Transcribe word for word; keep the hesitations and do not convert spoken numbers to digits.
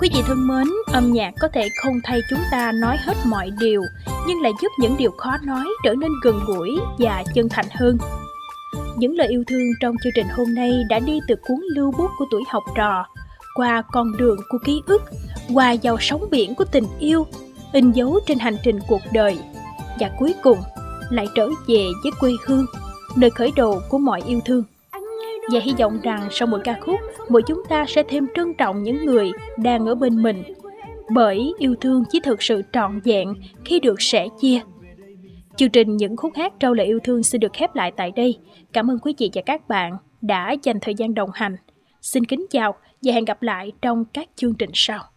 Quý vị thân mến, âm nhạc có thể không thay chúng ta nói hết mọi điều, nhưng lại giúp những điều khó nói trở nên gần gũi và chân thành hơn. Những lời yêu thương trong chương trình hôm nay đã đi từ cuốn lưu bút của tuổi học trò, qua con đường của ký ức, qua vào sóng biển của tình yêu, in dấu trên hành trình cuộc đời, và cuối cùng lại trở về với quê hương, nơi khởi đầu của mọi yêu thương. Và hy vọng rằng sau mỗi ca khúc, mỗi chúng ta sẽ thêm trân trọng những người đang ở bên mình, bởi yêu thương chỉ thực sự trọn vẹn khi được sẻ chia. Chương trình Những khúc hát trao lời yêu thương xin được khép lại tại đây. Cảm ơn quý vị và các bạn đã dành thời gian đồng hành. Xin kính chào và hẹn gặp lại trong các chương trình sau.